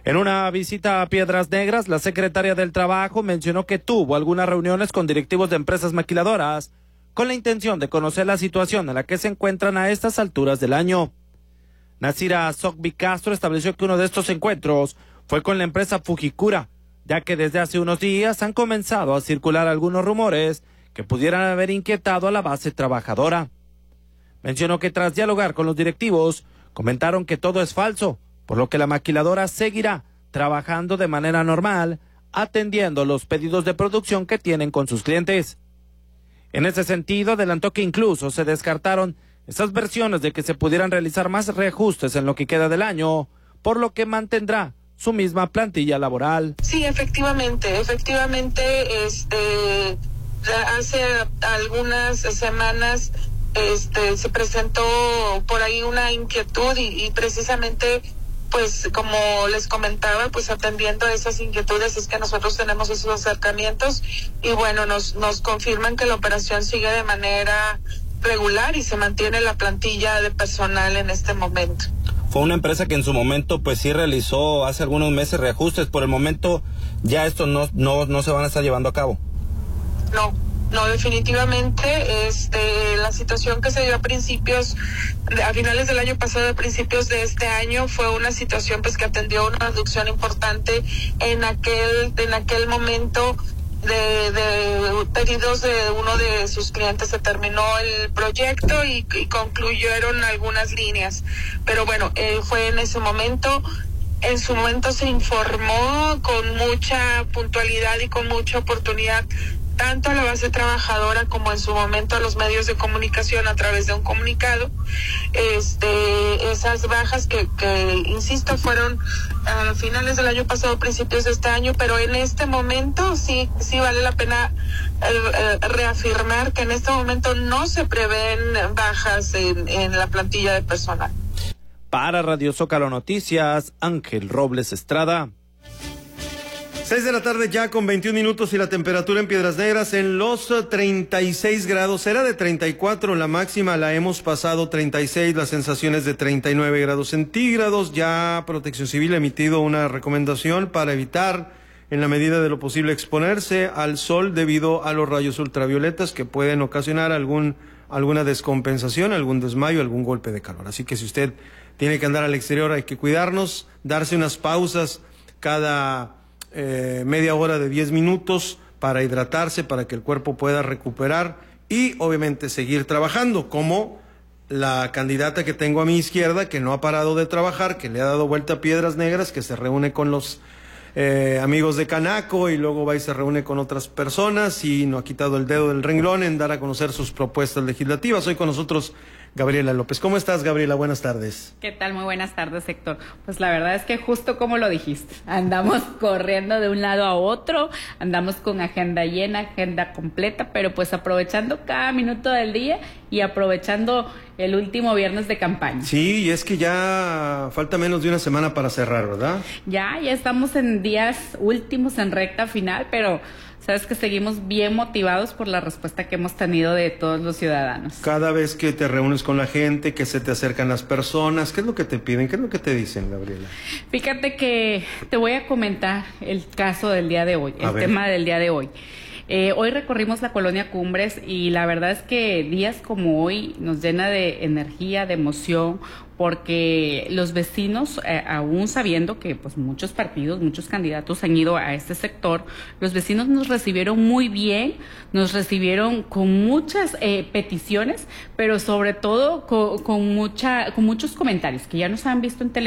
En una visita a Piedras Negras, la secretaria del Trabajo mencionó que tuvo algunas reuniones con directivos de empresas maquiladoras con la intención de conocer la situación en la que se encuentran a estas alturas del año. Nasira Sokbi Castro estableció que uno de estos encuentros fue con la empresa Fujikura, ya que desde hace unos días han comenzado a circular algunos rumores que pudieran haber inquietado a la base trabajadora. Mencionó que tras dialogar con los directivos, comentaron que todo es falso, por lo que la maquiladora seguirá trabajando de manera normal, atendiendo los pedidos de producción que tienen con sus clientes. En ese sentido, adelantó que incluso se descartaron esas versiones de que se pudieran realizar más reajustes en lo que queda del año, por lo que mantendrá su misma plantilla laboral. Sí, efectivamente, hace algunas semanas se presentó por ahí una inquietud y precisamente, pues como les comentaba, pues atendiendo a esas inquietudes es que nosotros tenemos esos acercamientos y bueno, nos confirman que la operación sigue de manera regular y se mantiene la plantilla de personal en este momento. Fue una empresa que en su momento pues sí realizó hace algunos meses reajustes. Por el momento ya estos no se van a estar llevando a cabo. No, definitivamente la situación que se dio a finales del año pasado, a principios de este año, fue una situación pues que atendió una reducción importante en aquel momento de pedidos de uno de sus clientes. Se terminó el proyecto y concluyeron algunas líneas, pero bueno, fue en ese momento. En su momento se informó con mucha puntualidad y con mucha oportunidad tanto a la base trabajadora como en su momento a los medios de comunicación a través de un comunicado. Esas bajas que insisto, fueron a finales del año pasado, principios de este año, pero en este momento sí vale la pena reafirmar que en este momento no se prevén bajas en la plantilla de personal. Para Radio Zócalo Noticias, Ángel Robles Estrada. 6 de la tarde ya con 21 minutos y la temperatura en Piedras Negras en los 36 grados. Era de 34 la máxima, la hemos pasado 36, las sensaciones de 39 grados centígrados. Ya Protección Civil ha emitido una recomendación para evitar, en la medida de lo posible, exponerse al sol debido a los rayos ultravioletas que pueden ocasionar alguna descompensación, algún desmayo, algún golpe de calor. Así que si usted tiene que andar al exterior hay que cuidarnos, darse unas pausas cada media hora de 10 minutos para hidratarse, para que el cuerpo pueda recuperar y obviamente seguir trabajando, como la candidata que tengo a mi izquierda, que no ha parado de trabajar, que le ha dado vuelta a Piedras Negras, que se reúne con los amigos de Canaco y luego va y se reúne con otras personas y no ha quitado el dedo del renglón en dar a conocer sus propuestas legislativas. Hoy con nosotros Gabriela López. ¿Cómo estás, Gabriela? Buenas tardes. ¿Qué tal? Muy buenas tardes, Héctor. Pues la verdad es que justo como lo dijiste, andamos corriendo de un lado a otro, andamos con agenda llena, agenda completa, pero pues aprovechando cada minuto del día y aprovechando el último viernes de campaña. Sí, y es que ya falta menos de una semana para cerrar, ¿verdad? Ya estamos en días últimos, en recta final, pero sabes que seguimos bien motivados por la respuesta que hemos tenido de todos los ciudadanos. Cada vez que te reúnes con la gente, que se te acercan las personas, ¿qué es lo que te piden? ¿Qué es lo que te dicen, Gabriela? Fíjate que te voy a comentar el caso del día de hoy, el tema del día de hoy. Hoy recorrimos la colonia Cumbres y la verdad es que días como hoy nos llena de energía, de emoción, porque los vecinos, aún sabiendo que pues muchos partidos, muchos candidatos han ido a este sector, los vecinos nos recibieron muy bien, nos recibieron con muchas peticiones, pero sobre todo con muchos comentarios que ya nos han visto en televisión.